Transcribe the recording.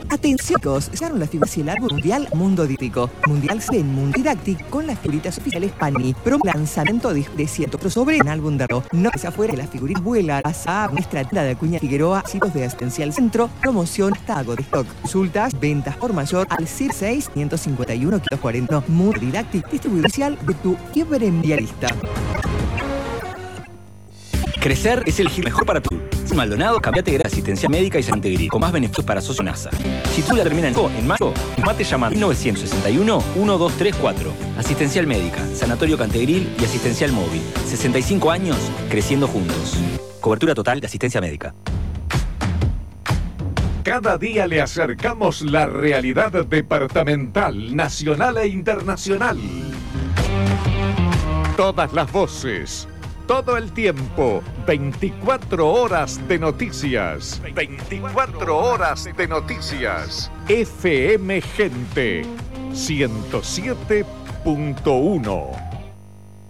Atención, chicos, llegaron las figuras y el árbol mundial Mundo Díptico. Mundial en Mundo Didactic con las figuritas oficiales Panini. Pro lanzamiento de 100 crossover en álbum de aro. No se afuera de las figuritas vuela. Pasa a nuestra tienda de Acuña Figueroa, sitios de Asistencial Centro. Promoción hasta de stock. Consultas, ventas por mayor al 06 551 540. Mundo Didactic, distribuidor oficial de tu fiebre mundialista. Crecer es elegir mejor para tu Maldonado, cambiate de asistencia médica y Santegri, con más beneficios para socio NASA. Si tú la terminas en mayo, mate llama 1961-1234. Asistencial médica, Sanatorio Cantegril y Asistencial móvil. 65 años, creciendo juntos. Cobertura total de asistencia médica. Cada día le acercamos la realidad departamental, nacional e internacional. Todas las voces. Todo el tiempo, 24 horas de noticias. 24 horas de noticias. FM Gente 107.1.